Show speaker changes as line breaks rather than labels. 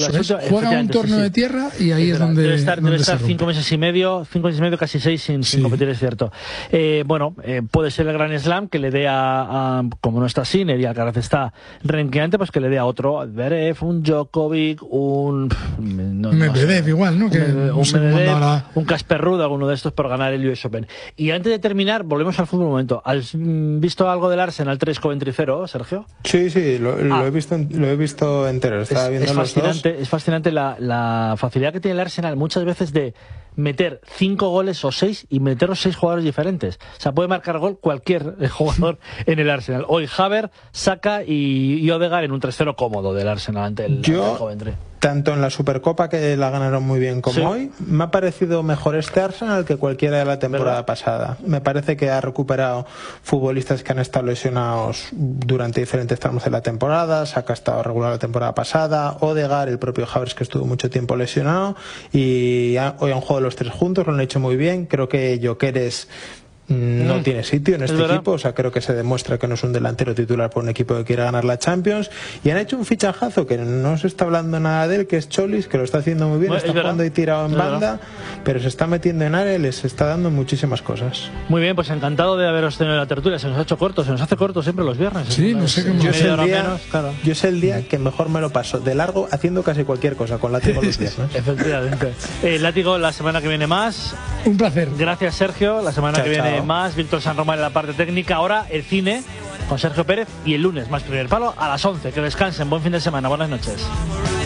Juega un torneo de tierra y ahí es donde
debe estar
se
5 meses y medio, casi 6 sin competir, es cierto. Puede ser el Gran Slam que le dé como no está Sinner y Alcaraz está renqueante, pues que le dé a otro, Zverev, un Djokovic, un
Medvedev igual, ¿no?
Un Medvedev, un Casper Ruud, alguno de estos por ganar el US Open. Y antes de terminar, volvemos al fútbol un momento. ¿Has visto algo del Arsenal 3 Coventry 0, Sergio?
Sí, lo he visto entero. Estaba viendo los dos.
Es fascinante la facilidad que tiene el Arsenal muchas veces de meter 5 goles o 6 y meter los 6 jugadores diferentes. O sea, puede marcar gol cualquier jugador en el Arsenal. Hoy Havertz, Saka y Odegaard en un 3-0 cómodo del Arsenal ante el Coventry.
Tanto en la Supercopa, que la ganaron muy bien, como hoy, me ha parecido mejor este Arsenal que cualquiera de la temporada pasada. Me parece que ha recuperado futbolistas que han estado lesionados durante diferentes tramos de la temporada. Saka ha estado regular la temporada pasada, Odegaard, el propio Havertz, que estuvo mucho tiempo lesionado, y hoy han jugado los 3 juntos, lo han hecho muy bien. Creo que Gyökeres no tiene sitio en este equipo, o sea, creo que se demuestra que no es un delantero titular por un equipo que quiere ganar la Champions, y han hecho un fichajazo que no se está hablando nada de él, que es Cholis, que lo está haciendo muy bien, está jugando y tirado en banda, pero se está metiendo en área y les está dando muchísimas cosas.
Muy bien, pues encantado de haberos tenido en la tertulia. Se nos ha hecho corto, se nos hace corto siempre los viernes.
Sí, no sé cómo.
Yo es el día que mejor me lo paso de largo haciendo casi cualquier cosa con Látigo los viernes.
Efectivamente. Látigo, la semana que viene más.
Un placer.
Gracias, Sergio. La semana que viene más. Víctor San Román en la parte técnica. Ahora el cine con Sergio Pérez y el lunes más Primer Palo a las 11. Que descansen. Buen fin de semana. Buenas noches.